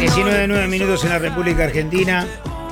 19 minutos en la República Argentina.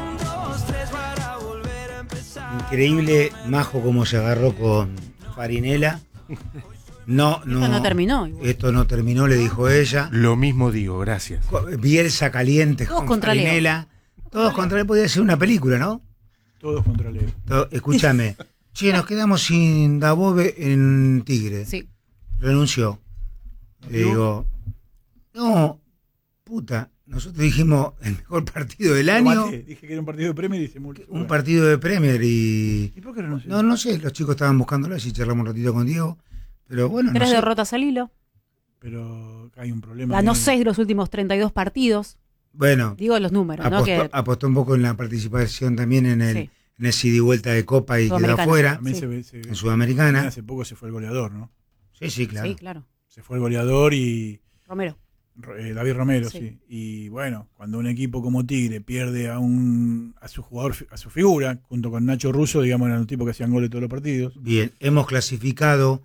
Increíble, Majo, cómo se agarró con Farinela. Esto no terminó. Esto no terminó, le dijo ella. Lo mismo digo, gracias. Bielsa caliente Todos con contra Leo. Farinela. Todos contra él, podía ser una película, ¿no? Todos contra Leo. Escúchame. Che, nos quedamos sin Dabove en Tigre. Sí. Renunció. Le digo, no, puta, nosotros dijimos el mejor partido del año. Dije que era un partido de Premier y dice Un partido de Premier ¿Y por qué renunció? No sé, los chicos estaban buscándolo, así charlamos un ratito con Diego. Pero bueno, 3 no sé. derrotas al hilo. Pero hay un problema. Ganó ahí. 6 de los últimos 32 partidos. Bueno, Digo los números, ¿no? Que apostó un poco en la participación también en el Sí. en ese ida y vuelta de Copa y quedó Sudamericana. afuera. También Sí. En Sudamericana. Hace poco se fue el goleador, ¿no? Sí, claro. Sí, claro. Se fue el goleador y Romero. David Romero, Sí. sí. Y bueno, cuando un equipo como Tigre pierde a su jugador, a su figura, junto con Nacho Russo, digamos, eran los tipos que hacían goles todos los partidos. Bien, hemos clasificado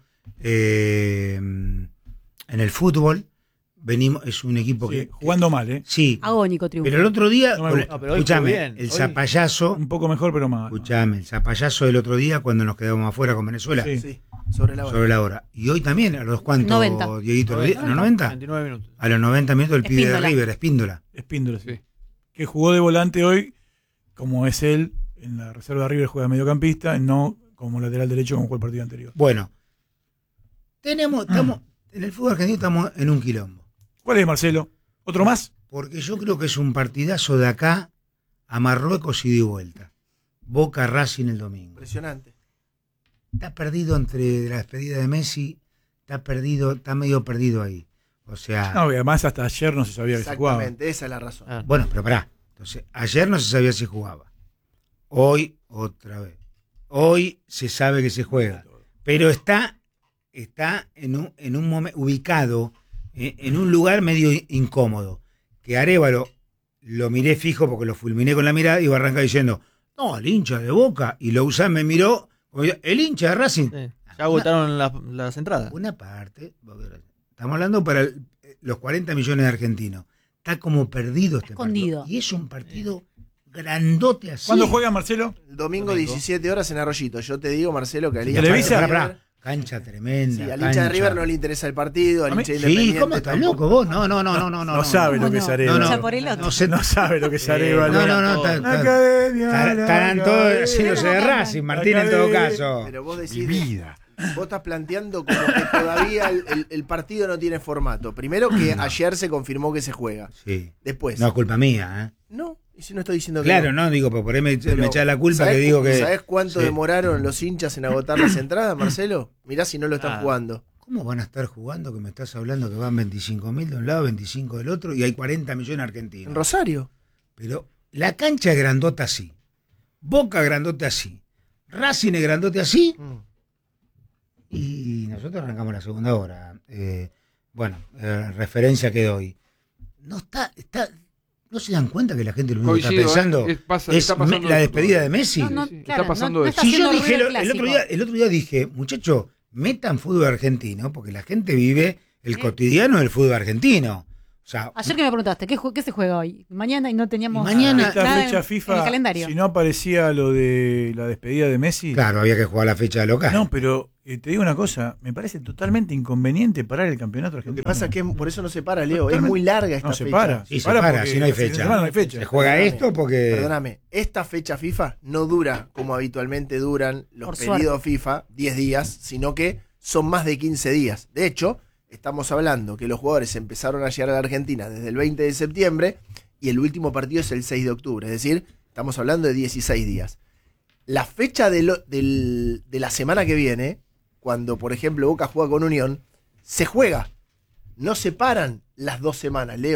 en el fútbol. Venimos, es un equipo Sí, que jugando mal, ¿eh? sí. Agónico triunfo. Pero el otro día, No me gusta. pero hoy escúchame, jugó bien. el Hoy- zapallazo, Un poco mejor, pero mal. escúchame, el zapallazo del otro día cuando nos quedamos afuera con Venezuela, Sí. Sí, sobre la hora. sobre la hora. Y hoy también, a los cuantos, 90. Dieguito, ¿a los 90? 29 minutos. A los 90 minutos el pibe de Espíndola. River, Espíndola. Espíndola, sí. Sí. Que jugó de volante hoy, como es él, en la reserva de River juega de mediocampista, no como lateral derecho como fue el partido anterior. Bueno, estamos, en el fútbol argentino estamos en un quilombo. ¿Cuál es, Marcelo? ¿Otro más? Porque yo creo que es un partidazo de acá a Marruecos y de vuelta. Boca Racing el domingo. Impresionante. Está perdido entre la despedida de Messi, está medio perdido ahí. O sea, No, y además hasta ayer no se sabía que se jugaba. Exactamente, esa es la razón. Ah, bueno, pero pará. Entonces, ayer no se sabía si jugaba. Hoy, otra vez. Hoy se sabe que se juega. Pero está en un momento ubicado en un lugar medio incómodo. Que Arévalo lo miré fijo porque lo fulminé con la mirada y iba a arrancar diciendo, no, el hincha de Boca. Y Lousán me miró, como diciendo, el hincha de Racing. sí. Ya agotaron las entradas. Una parte, porque estamos hablando para los 40 millones de argentinos. Está como perdido este Escondido. partido. Y es un partido grandote así. ¿Cuándo juega, Marcelo? El domingo 17 horas en Arroyito. Yo te digo, Marcelo, que al hincha ¿Televisa? de Pará, River, cancha tremenda. sí, al hincha de River no le interesa el partido, al A mí- hincha Sí, independiente ¿cómo estás tampoco. loco vos? No. No sabe lo que es No, Arevalo. no, Hincha por el otro. No sé, No sabe lo que es Arevalo. no, estarán todos haciéndose de Racing, Martín, en todo caso. Pero vos Mi decís, vida. vos estás planteando como que todavía el partido no tiene formato. Primero que ayer se confirmó que se juega. Sí. Después, No, culpa mía, ¿eh? no, y si no estoy diciendo que Claro, no, digo, pero por ahí me Pero, echa la culpa ¿sabés que digo que... ¿Sabés cuánto Sí. demoraron los hinchas en agotar las entradas, Marcelo? Mirá si no lo están Ah. jugando. ¿Cómo van a estar jugando que me estás hablando que van 25.000 de un lado, 25 del otro y hay 40 millones En argentinos? Rosario. Pero la cancha es grandota así, Boca grandote así, Racing es grandote así y nosotros arrancamos la segunda hora. Referencia que doy. ¿No se dan cuenta que la gente lo único que está Coincido, pensando está pasando la eso despedida todavía. de Messi? No, Sí, claro, está pasando no eso. está Si yo haciendo dije ruido el otro clásico. día dije, muchachos, metan fútbol argentino porque la gente vive el cotidiano del fútbol argentino. O sea, Ayer que me preguntaste, ¿qué se juega hoy? Mañana y no teníamos Y mañana- Esta nada fecha en FIFA, el calendario. si no aparecía lo de la despedida de Messi. claro, había que jugar la fecha local. No, pero te digo una cosa, me parece totalmente inconveniente parar el campeonato Lo argentino. que pasa es que por eso no se para, Leo. Es Totalmente. muy larga esta no se fecha. para. Sí, se para, porque si no hay el fin de fecha. semana no hay fecha. Se juega Perdóname, esto porque... Perdóname, esta fecha FIFA no dura como habitualmente duran Por los pedidos FIFA, 10 días, sino que son más de 15 días. De hecho, estamos hablando que los jugadores empezaron a llegar a la Argentina desde el 20 de septiembre y el último partido es el 6 de octubre. Es decir, estamos hablando de 16 días. La fecha de la semana que viene, cuando por ejemplo Boca juega con Unión, se juega. No se paran las 2 semanas, Leo.